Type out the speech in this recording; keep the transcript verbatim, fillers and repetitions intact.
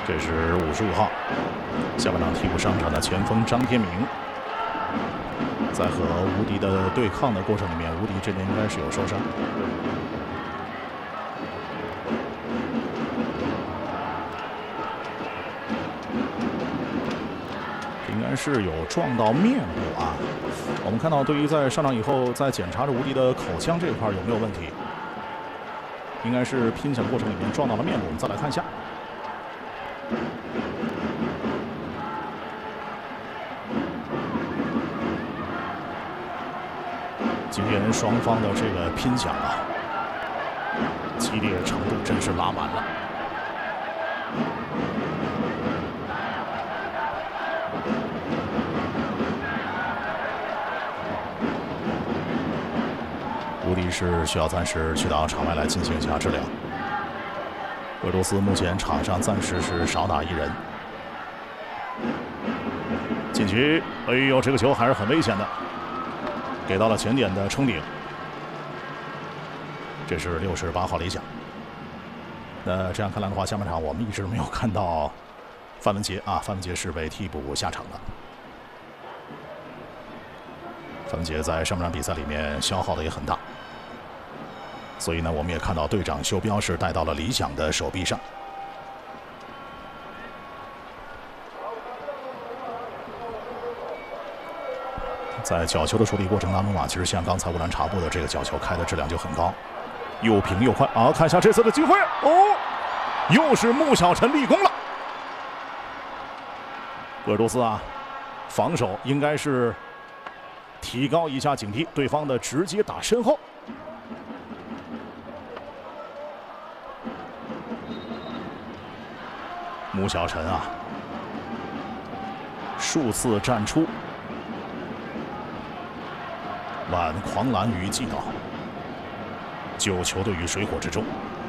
这是五十五号，下半场替补上场的前锋张天明，在和吴迪的对抗的过程里面，吴迪这边应该是有受伤。应该是有撞到面部啊。我们看到，对于在上场以后在检查着吴迪的口腔这一块有没有问题，应该是拼抢过程里面撞到了面部。我们再来看一下。今天双方的这个拼抢啊，激烈程度真是拉满了。吴迪是需要暂时去到场外来进行一下治疗。维多斯目前场上暂时是少打一人。禁区，哎呦，这个球还是很危险的，给到了前点的冲顶。这是六十八号李想。那这样看来的话，下半场我们一直没有看到范文杰啊，范文杰是被替补下场的。范文杰在上半场比赛里面消耗的也很大，所以呢，我们也看到队长袖标是带到了李想的手臂上。在角球的处理过程当中啊，其实像刚才乌兰察布的这个角球开的质量就很高，又平又快啊！看一下这次的机会哦，又是穆小晨立功了。鄂尔多斯啊，防守应该是提高一下警惕，对方的直接打身后。穆小晨啊，数次战出，挽狂澜于既倒，救球队于水火之中。